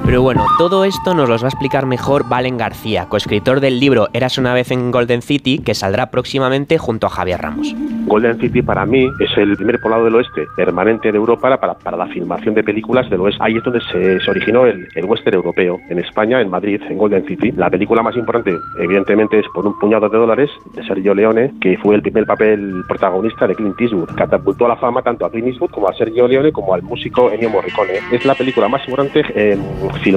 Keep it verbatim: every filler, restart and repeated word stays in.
Pero bueno, todo esto nos los va a explicar mejor Valen García, coescritor del libro Érase una vez en Golden City, que saldrá próximamente junto a Javier Ramos. Golden City para mí es el primer poblado del oeste permanente de Europa para, para la filmación de películas del oeste. Ahí es donde se, se originó el, el western europeo, en España, en Madrid, en Golden City. La película más importante, evidentemente, es Por un puñado de dólares, de Sergio Leone, que fue el primer papel protagonista de Clint Eastwood. Catapultó a la fama tanto a Clint Eastwood como a Sergio Leone como al músico Ennio Morricone. Es la película más importante eh,